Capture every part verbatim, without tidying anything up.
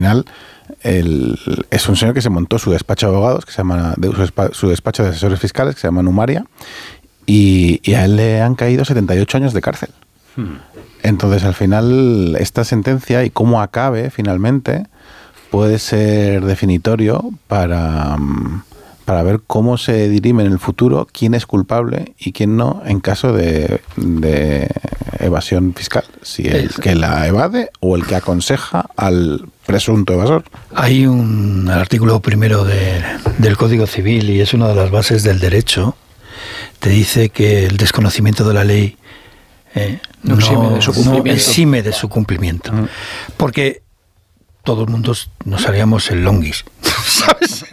final el, es un señor que se montó su despacho de abogados, que se llama de, su, despacho, su despacho de asesores fiscales, que se llama Numaria, y, y a él le han caído setenta y ocho años de cárcel. Hmm. Entonces, al final, esta sentencia y cómo acabe finalmente puede ser definitorio para, para ver cómo se dirime en el futuro quién es culpable y quién no en caso de, de evasión fiscal. Si el que la evade o el que aconseja al presunto evasor. Hay un artículo primero de, del Código Civil y es una de las bases del derecho. Te dice que el desconocimiento de la ley eh, no, no, exime de su cumplimiento. No exime de su cumplimiento. Uh-huh. Porque todo el mundo nos haríamos el longuis, ¿sabes?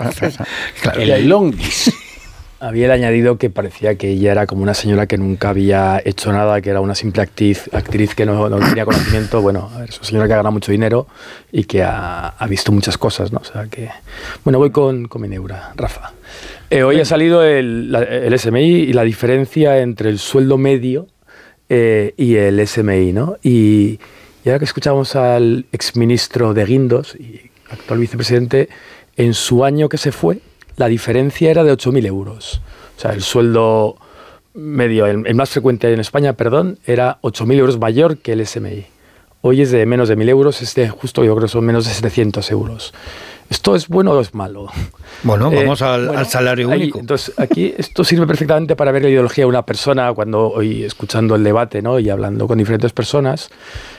Claro, el longuis. Había añadido que parecía que ella era como una señora que nunca había hecho nada, que era una simple actriz, actriz que no, no tenía conocimiento. Bueno, es una señora que ha ganado mucho dinero y que ha, ha visto muchas cosas, ¿no? O sea que... Bueno, voy con, con mi neura, Rafa. Eh, hoy ha salido el, la, el S M I y la diferencia entre el sueldo medio eh, y el S M I, ¿no? Y, y ahora que escuchamos al exministro de Guindos y actual vicepresidente, en su año que se fue, la diferencia era de ocho mil euros. O sea, el sueldo medio, el, el más frecuente en España, perdón, era ocho mil euros mayor que el S M I. Hoy es de menos de mil euros, es de justo, yo creo que son menos de setecientos euros. ¿Esto es bueno o es malo? Bueno, vamos eh, al, bueno, al salario ahí, único. Entonces, aquí esto sirve perfectamente para ver la ideología de una persona cuando hoy, escuchando el debate, ¿no? Y hablando con diferentes personas,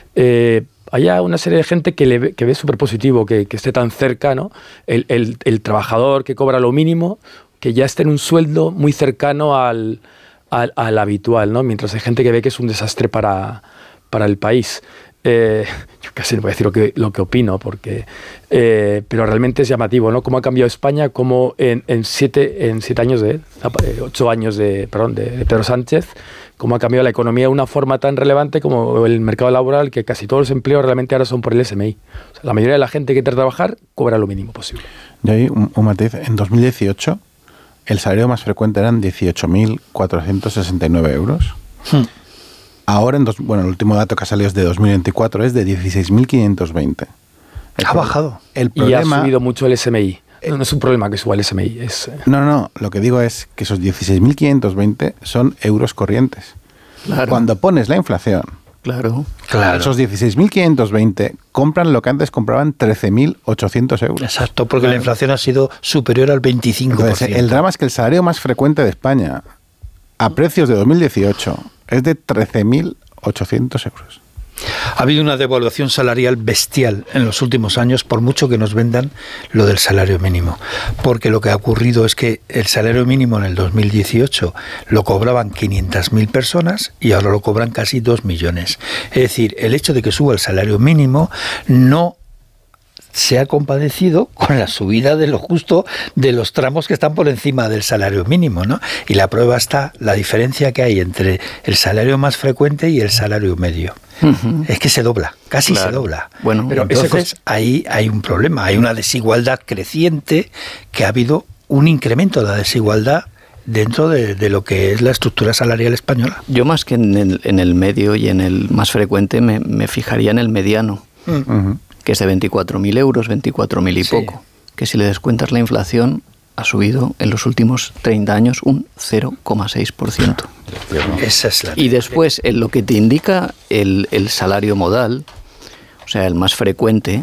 eh, haya una serie de gente que, le ve, que ve súper positivo que, que esté tan cerca, ¿no? El, el, el trabajador que cobra lo mínimo, que ya esté en un sueldo muy cercano al, al, al habitual, ¿no? Mientras hay gente que ve que es un desastre para, para el país. Eh, yo casi no voy a decir lo que, lo que opino, porque, eh, pero realmente es llamativo, ¿no? Cómo ha cambiado España, cómo en, en, siete, en siete años de, ocho años de, perdón, de, de Pedro Sánchez, cómo ha cambiado la economía de una forma tan relevante como el mercado laboral, que casi todos los empleos realmente ahora son por el S M I. O sea, la mayoría de la gente que entra a trabajar cobra lo mínimo posible. Y ahí un, un matiz, en dos mil dieciocho el salario más frecuente eran dieciocho mil cuatrocientos sesenta y nueve euros. Hmm. Ahora, en dos, bueno, el último dato que ha salido es de dos mil veinticuatro, es de dieciséis mil quinientos veinte. Ha bajado. El problema, y ha subido mucho el S M I. No, no es un problema que suba el S M I. Es, no, no, no. Lo que digo es que esos dieciséis mil quinientos veinte son euros corrientes. Claro. Cuando pones la inflación, claro, claro. esos dieciséis mil quinientos veinte compran lo que antes compraban trece mil ochocientos euros. Exacto, porque claro. La inflación ha sido superior al veinticinco por ciento. Entonces, el drama es que el salario más frecuente de España, a precios de dos mil dieciocho, es de trece mil ochocientos euros. Ha habido una devaluación salarial bestial en los últimos años, por mucho que nos vendan lo del salario mínimo. Porque lo que ha ocurrido es que el salario mínimo en el dos mil dieciocho lo cobraban quinientas mil personas y ahora lo cobran casi dos millones. Es decir, el hecho de que suba el salario mínimo no se ha compadecido con la subida de lo justo de los tramos que están por encima del salario mínimo, ¿no? Y la prueba está la diferencia que hay entre el salario más frecuente y el salario medio. Uh-huh. Es que se dobla, casi claro. se dobla. Bueno, pero entonces ese... ahí hay un problema, hay una desigualdad creciente, que ha habido un incremento de la desigualdad dentro de, de lo que es la estructura salarial española. Yo más que en el, en el medio y en el más frecuente me, me fijaría en el mediano. Uh-huh. Que es de veinticuatro mil euros, veinticuatro mil y sí. poco, que si le descuentas la inflación ha subido en los últimos treinta años un cero coma seis por ciento. Esa es la y después, en lo que te indica el, el salario modal, o sea, el más frecuente,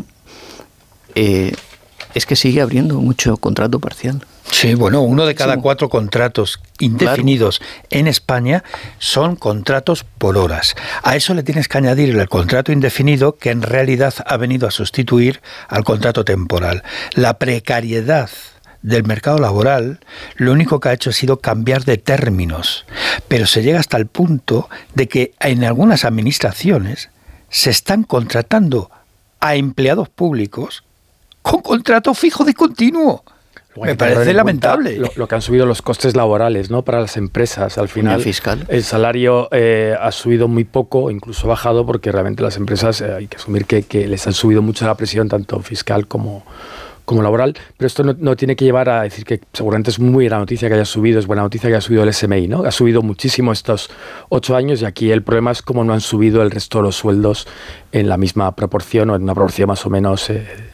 eh, es que sigue abriendo mucho contrato parcial. Sí, bueno, uno de cada cuatro contratos indefinidos claro. en España son contratos por horas. A eso le tienes que añadir el contrato indefinido, que en realidad ha venido a sustituir al contrato temporal. La precariedad del mercado laboral lo único que ha hecho ha sido cambiar de términos, pero se llega hasta el punto de que en algunas administraciones se están contratando a empleados públicos con contrato fijo de continuo. Bueno, me parece lamentable. Lo, lo que han subido los costes laborales, ¿no? Para las empresas. Al final, fiscal. El salario eh, ha subido muy poco, incluso ha bajado, porque realmente las empresas eh, hay que asumir que, que les han subido mucho la presión, tanto fiscal como, como laboral, pero esto no, no tiene que llevar a decir que seguramente es muy buena noticia que haya subido, es buena noticia que haya subido el S M I, ¿no? Ha subido muchísimo estos ocho años y aquí el problema es cómo no han subido el resto de los sueldos en la misma proporción o en una proporción más o menos eh,